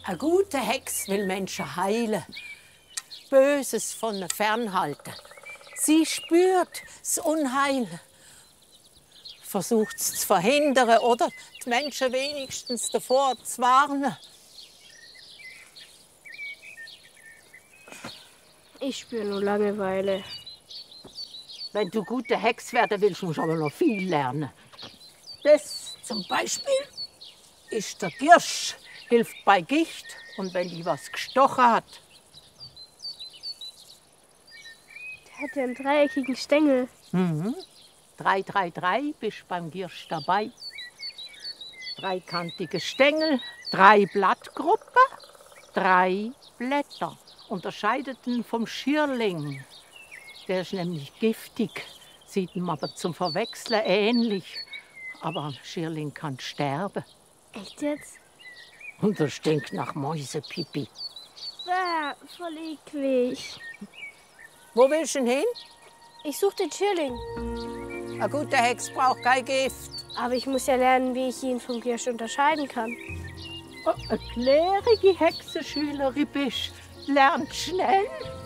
Eine gute Hex will Menschen heilen, Böses von ihnen fernhalten. Sie spürt das Unheil, versucht es zu verhindern oder die Menschen wenigstens davor zu warnen. Ich spüre nur Langeweile. Wenn du gute Hex werden willst, musst du aber noch viel lernen. Das zum Beispiel ist der Giersch, hilft bei Gicht und wenn die was gestochen hat. Der hat ja einen dreieckigen Stängel. 3, bist beim Giersch dabei. Dreikantige Stängel, 3 Blattgruppen, 3 Blätter. Unterscheidet ihn vom Schierling. Der ist nämlich giftig, sieht ihm aber zum Verwechseln ähnlich. Aber ein Schierling kann sterben. Echt jetzt? Und er stinkt nach Mäusepipi. Voll eklig. Wo willst du denn hin? Ich suche den Schierling. Eine gute Hex braucht kein Gift. Aber ich muss ja lernen, wie ich ihn vom Giersch unterscheiden kann. Oh, eine klärige Hexenschülerin bist. Lernt schnell.